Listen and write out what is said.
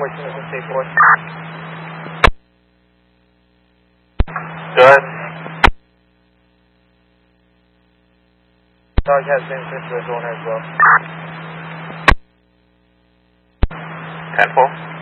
14 Good. Dog has been sent to the zone as well. 10-4.